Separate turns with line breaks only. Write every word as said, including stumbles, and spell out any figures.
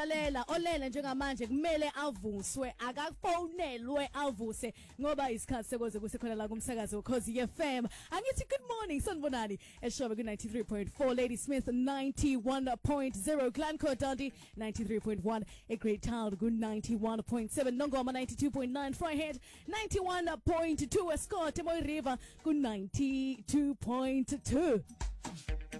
lalela olele njengamanje kumele avuswe akafonelwe avuse ngoba isikhathi sekoze kusekhona la kumsakazo ukhozi F M. Angithi good morning sanibonani eshobe ku ninety-three point four, Lady Smith ninety-one point zero, Glencoe Dundee ninety-three point one, a Great Town ku ninety-one point seven, Nongoma ninety-two point nine, Fryhead ninety-one point two, Escort Moy River ku ninety-two point two.